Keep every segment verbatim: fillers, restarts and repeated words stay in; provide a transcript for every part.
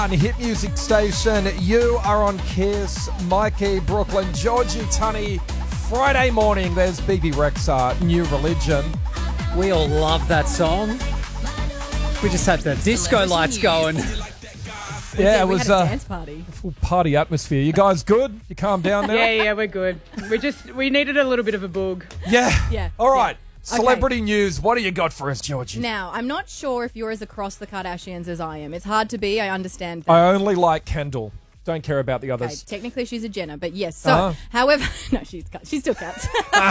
On Hit Music Station, you are on Kiss. Mikey, Brooklyn, Georgie, Tunny. Friday morning, there's B B Rexha, New Religion. We all love that song. We just had the disco lights going. Yeah, it we was had a uh, dance party. full party atmosphere. You guys good? You calm down now? Yeah, yeah, we're good. We just we needed a little bit of a boog. Yeah. Yeah, All right. yeah. Celebrity news. What do you got for us, Georgie? Now, I'm not sure if you're as across the Kardashians as I am. It's hard to be. I understand that. I only like Kendall. Don't care about the Okay, others. technically she's a Jenner, but yes. So, Uh-huh. however, no, she's she still counts.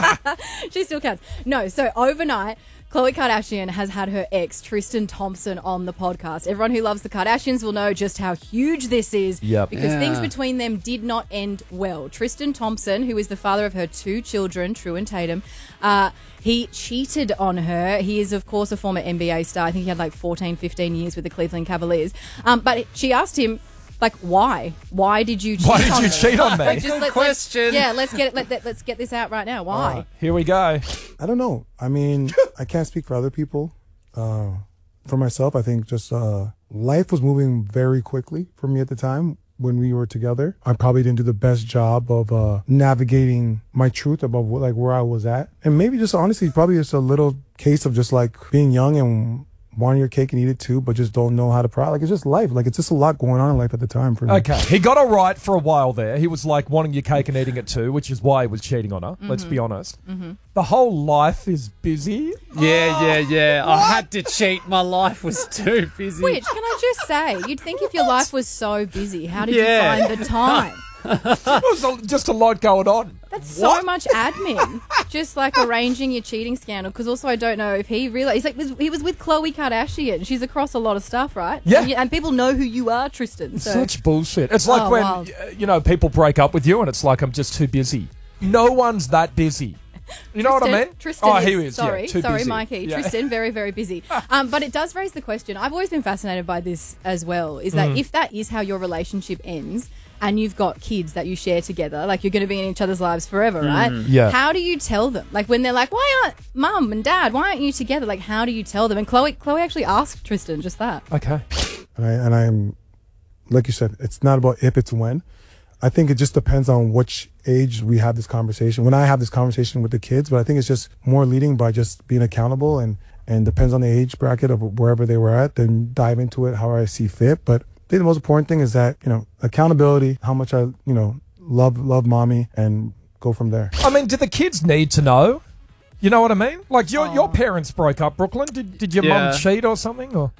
She still counts. No, so overnight, Khloe Kardashian has had her ex Tristan Thompson on the podcast. Everyone who loves the Kardashians will know just how huge this is. Yep. Because Yeah. things between them did not end well. Tristan Thompson, who is the father of her two children, True and Tatum, uh, he cheated on her. He is, of course, a former N B A star. I think he had like fourteen, fifteen years with the Cleveland Cavaliers. Um, but she asked him, like, why? Why did you cheat Why did on you me? cheat on me? Like, just Good let- let's- question. yeah, let's get it. Let, let, let's get this out right now. Why? All right, here we go. I don't know. I mean, I can't speak for other people. Uh, for myself, I think just uh, life was moving very quickly for me at the time when we were together. I probably didn't do the best job of uh, navigating my truth about what, like where I was at, and maybe just honestly, probably just a little case of just like being young and wanting your cake and eat it too, but just don't know how to prioritize. Like, it's just life. Like, it's just a lot going on in life at the time for me. Okay, he got it right for a while there. He was like wanting your cake and eating it too, which is why he was cheating on her. Let's be honest. The whole life is busy. Yeah, yeah, yeah. I had to cheat. My life was too busy. Which, can I just say, you'd think if your life was so busy, how did Yeah. you find the time? There was a, just a lot going on. That's so much admin. Just like arranging your cheating scandal. Because also, I don't know if he realized. He's like, was- he was with Khloe Kardashian. She's across a lot of stuff, right? Yeah. And, you- and people know who you are, Tristan. So. Such bullshit. It's like Oh, when, wild. uh, you know, people break up with you and it's like, I'm just too busy. No one's that busy. You know what I Tristan- mean? Tristan oh, is, he is. sorry, yeah, too sorry, busy. Mikey. Yeah. Tristan, very, very busy. Um, but it does raise the question. I've always been fascinated by this as well. Is Mm. that if that is how your relationship ends, and you've got kids that you share together, like you're going to be in each other's lives forever, right? Yeah. How do you tell them? Like when they're like, "Why aren't mum and dad? Why aren't you together?" Like, how do you tell them? And Chloe, Chloe actually asked Tristan just that. Okay. And I and I'm, like you said, it's not about if, it's when. I think it just depends on which age we have this conversation. When I have this conversation with the kids, but I think it's just more leading by just being accountable and and depends on the age bracket of wherever they were at. Then dive into it how I see fit. But I think the most important thing is that, you know, accountability, how much I, you know, love love mommy, and go from there. I mean, do the kids need to know? You know what I mean? Like, your your parents broke up, Brooklyn. Did did your Yeah. mum cheat or something? Or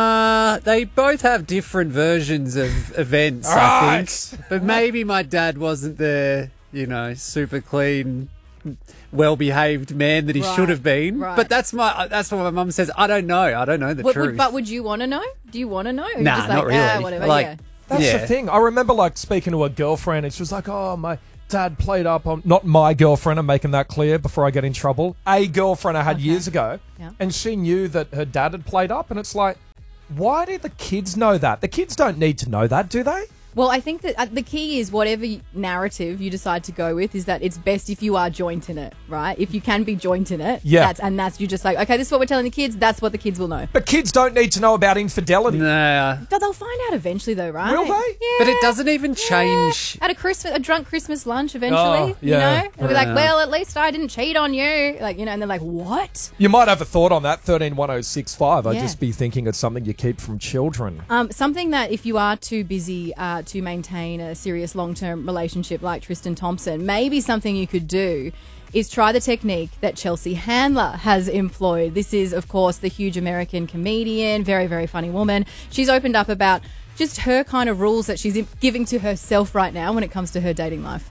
Uh, they both have different versions of events, I Right. think. But maybe my dad wasn't the, you know, super clean, well-behaved man that he Right, should have been. right. But that's my that's what my mum says. I don't know. I don't know the Would, truth. would, but would you want to know? Do you want to know? Or you're Nah, just like, not really. Ah, whatever. Like- yeah. that's Yeah. the thing. I remember like speaking to a girlfriend, and she was like, "Oh, my dad played up on not my girlfriend." I'm making that clear before I get in trouble. A girlfriend I had Okay. years ago, Yeah. and she knew that her dad had played up, and it's like, why do the kids know that? The kids don't need to know that, do they? Well, I think that uh, the key is whatever y- narrative you decide to go with is that it's best if you are joint in it, right? If you can be joint in it, Yeah. That's, and that's you just like, okay, this is what we're telling the kids. That's what the kids will know. But kids don't need to know about infidelity. Nah. But they'll find out eventually, though, right? Will they? Yeah. But it doesn't even change. At a Christmas, a drunk Christmas lunch, eventually, Oh, yeah. you know, they'll be like, Yeah. "Well, at least I didn't cheat on you," like you know, and they're like, "What?" You might have a thought on that, thirteen one oh six five. I'd Yeah. just be thinking it's something you keep from children. Um, something that if you are too busy uh, to maintain a serious long-term relationship like Tristan Thompson, maybe something you could do is try the technique that Chelsea Handler has employed. This is, of course, the huge American comedian, very, very funny woman. She's opened up about just her kind of rules that she's giving to herself right now when it comes to her dating life.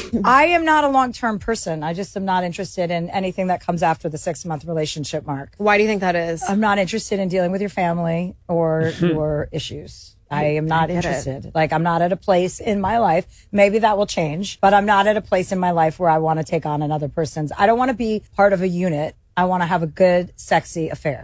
I am not a long-term person. I just am not interested in anything that comes after the six-month relationship mark. Why do you think that is? I'm not interested in dealing with your family or your issues. I am not interested. Like, I'm not at a place in my life. Maybe that will change, but I'm not at a place in my life where I want to take on another person's. I don't want to be part of a unit. I want to have a good, sexy affair.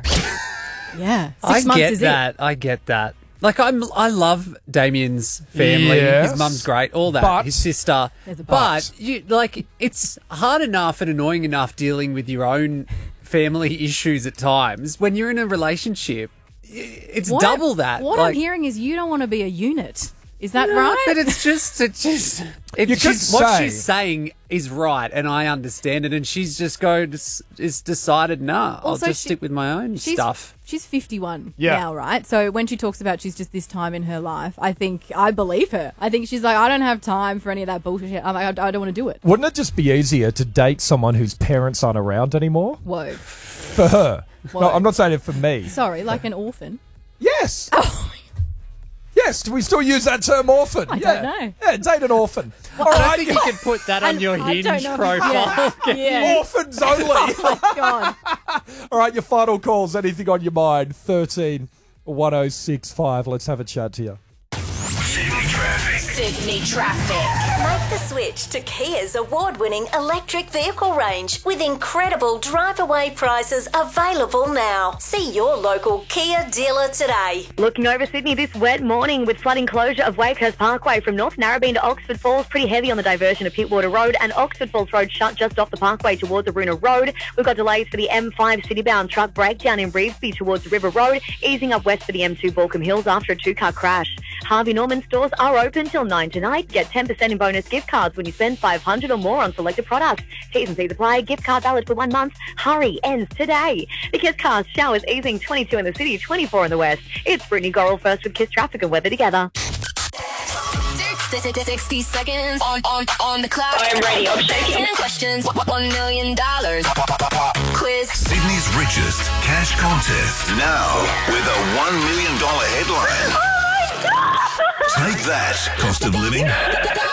Yeah, six I months get is that. I get that. Like, I'm, I love Damien's family. Yes. His mum's great, all that. But- His sister. There's a But, you, like, it's hard enough and annoying enough dealing with your own family issues at times. When you're in a relationship, it's What double I- that. What like, I'm hearing is you don't want to be a unit. Is that No, right? But it's just, it's just, it, You could she's, what say- she's saying is right, and I understand it. And she's just go, is decided, nah, I'll Also, just she- stick with my own She's, stuff. she's fifty-one Yeah. now, right? So when she talks about she's just this time in her life, I think I believe her. I think she's like, I don't have time for any of that bullshit. I'm like, I, I don't want to do it. Wouldn't it just be easier to date someone whose parents aren't around anymore? Whoa. For her. Whoa. No, I'm not saying it for me. Sorry, like an orphan. Yes. Oh. Yes, do we still use that term orphan? I yeah. don't know. Yeah, date an orphan. All I right, think you could put that on your I Hinge don't know. profile. Yeah. yeah. orphans only. Oh my God. All right, your final calls. Anything on your mind? thirteen one oh six five. Let's have a chat to you. Sydney traffic. Sydney traffic. Make the switch to Kia's award-winning electric vehicle range with incredible drive-away prices available now. See your local Kia dealer today. Looking over Sydney this wet morning with flooding closure of Wakehurst Parkway from North Narrabeen to Oxford Falls. Pretty heavy on the diversion of Pittwater Road, and Oxford Falls Road shut just off the parkway towards Aruna Road. We've got delays for the M five citybound truck breakdown in Revesby towards River Road, easing up west for the M two Balcombe Hills after a two-car crash. Harvey Norman stores are open till nine tonight. Get ten percent in bonus gift cards when you spend five hundred dollars or more on selected products. T's and C's apply. Gift card valid for one month. Hurry, ends today. The Kiss Cars showers easing twenty-two in the city, twenty-four in the west. It's Brittany Gorrell first with Kiss Traffic and weather together. sixty seconds on, on, on the clock. I'm ready, I'm shaking. ten questions, one million dollars. Quiz. Sydney's richest cash contest. Now with a one million dollars headline. Oh my God! Take that, cost of living.